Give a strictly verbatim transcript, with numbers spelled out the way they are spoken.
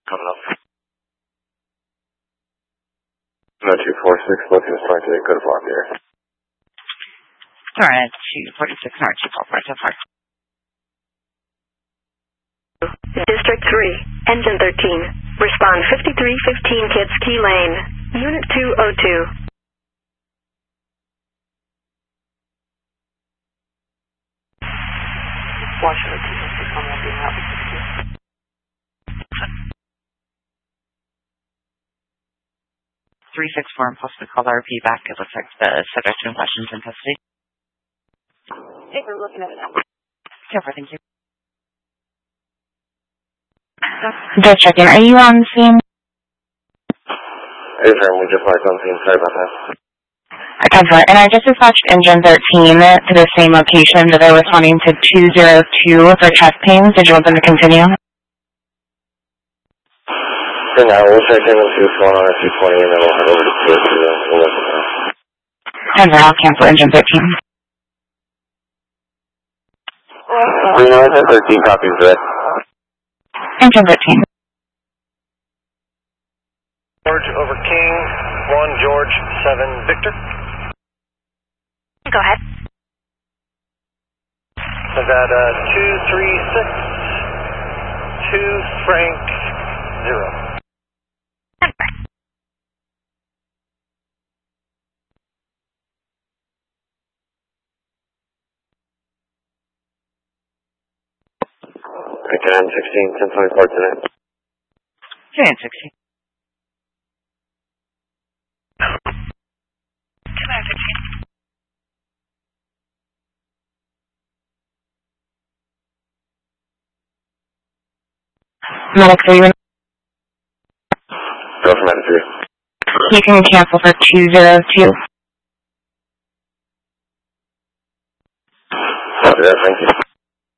Coming up. No two four six, looking to start today, good block here. Sorry, two forty-six, North two four four, so far. District three, Engine thirteen. Respond fifty-three fifteen Kids Key Lane. Unit two oh two. Washington two six six, on the being out. three six four and possibly call the R P back. It looks like the subject in questions in custody. Hey, we're looking at it now. So far, thank you. Just checking. Are you on scene? Hey, sir, we just marked on scene. Sorry about that. I confirm. And I just dispatched engine thirteen to the same location that I was responding to two zero two for chest pains. Did you want them to continue? For now, we'll check in and see what's going on at two twenty, and then we'll head over to two two, and we'll let you know. Denver, I'll cancel engine thirteen. We know engine thirteen copies, right? Engine thirteen. George over King, one George, seven Victor. Go ahead. So got uh, two three six, two Frank, zero. Again, sixteen, ten twenty-four today. Jan sixteen. Medic three. Go for Medic three. You can cancel for two zero two. Copy that, thank you.